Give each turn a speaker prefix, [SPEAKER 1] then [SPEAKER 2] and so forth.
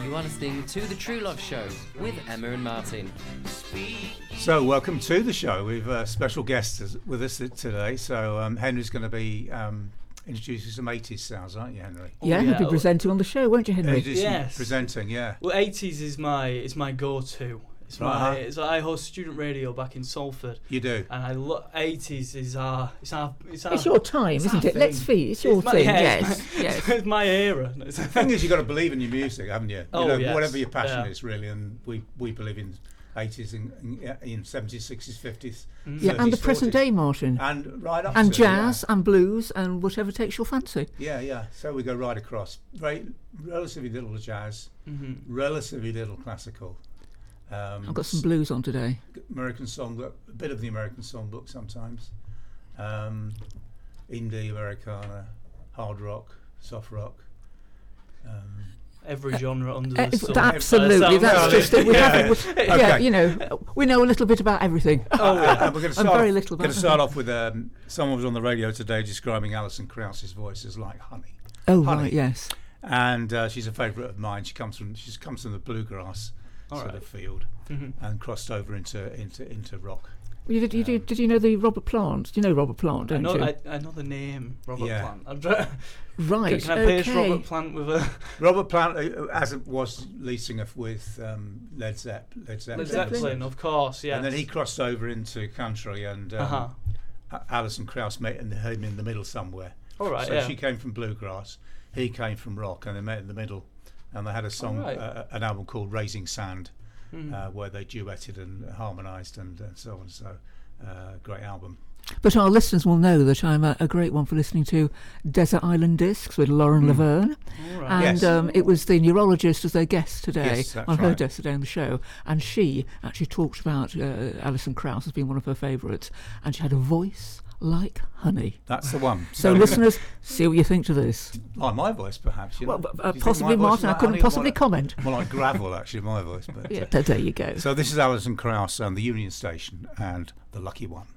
[SPEAKER 1] You are listening to The True Love Show with Emma and Martin.
[SPEAKER 2] So, welcome to the show. We've a special guest with us today. So, Henry's going to be introducing some 80s sounds, aren't you, Henry?
[SPEAKER 3] Yeah, you'll be presenting on the show, won't you, Henry?
[SPEAKER 4] Yes.
[SPEAKER 2] Presenting, yeah.
[SPEAKER 4] Well, 80s is my go-to. It's
[SPEAKER 2] Right.
[SPEAKER 4] So I host student radio back in Salford.
[SPEAKER 2] You do?
[SPEAKER 4] And I look, 80s is our
[SPEAKER 3] It's your time, isn't it?
[SPEAKER 4] thing.
[SPEAKER 3] Let's see, it's your thing. Yes.
[SPEAKER 4] It's my era.
[SPEAKER 2] The thing is, you've got to believe in your music, haven't you?
[SPEAKER 4] Yes.
[SPEAKER 2] Whatever your passion is, really. And we believe in 80s, in 70s, 60s, 50s.
[SPEAKER 3] Yeah,
[SPEAKER 2] 30s,
[SPEAKER 3] and the
[SPEAKER 2] 40s.
[SPEAKER 3] present day, Martin.
[SPEAKER 2] And right up
[SPEAKER 3] And
[SPEAKER 2] to,
[SPEAKER 3] jazz and blues and whatever takes your fancy.
[SPEAKER 2] Yeah. So we go right across. Relatively little jazz, relatively little classical.
[SPEAKER 3] I've got some blues on today.
[SPEAKER 2] American songbook, a bit of the American songbook sometimes. Indie, Americana, hard rock, soft rock.
[SPEAKER 4] Every genre under the sun.
[SPEAKER 3] Absolutely, that's just it. We know a little bit about everything.
[SPEAKER 2] Oh, yeah. And we're going to
[SPEAKER 3] very little about
[SPEAKER 2] start off with someone was on the radio today describing Alison Krauss's voice as like honey.
[SPEAKER 3] Oh,
[SPEAKER 2] honey.
[SPEAKER 3] right, yes.
[SPEAKER 2] And she's a favourite of mine. She comes from the bluegrass sort of field and crossed over into rock.
[SPEAKER 3] Did you know the Robert Plant? Do you know Robert Plant, don't you?
[SPEAKER 4] I know the name, Robert Plant.
[SPEAKER 3] Right,
[SPEAKER 4] Can I place Robert Plant with a...
[SPEAKER 2] Robert Plant, as it was lead singer with Led Zeppelin.
[SPEAKER 4] Led Zeppelin, of course, yes.
[SPEAKER 2] And then he crossed over into country, and Alison Krauss met him in the middle somewhere.
[SPEAKER 4] All right,
[SPEAKER 2] so she came from bluegrass, he came from rock, and they met in the middle. And they had a song, an album called Raising Sand, where they duetted and harmonised and so on. So, great album.
[SPEAKER 3] But our listeners will know that I'm a great one for listening to Desert Island Discs with Lauren Laverne.
[SPEAKER 4] Right.
[SPEAKER 3] And it was the neurologist as their guest today on her
[SPEAKER 2] right.
[SPEAKER 3] desk today on the show. And she actually talked about Alison Krauss as being one of her favourites. And she had a voice like honey.
[SPEAKER 2] That's the one.
[SPEAKER 3] So listeners, see what you think to this.
[SPEAKER 2] Oh, my voice, perhaps. You know?
[SPEAKER 3] Well, possibly, Martin. I couldn't possibly comment.
[SPEAKER 2] More like gravel, actually, my voice. But
[SPEAKER 3] yeah, there you go.
[SPEAKER 2] So this is Alison Krauss and the Union Station and The Lucky One.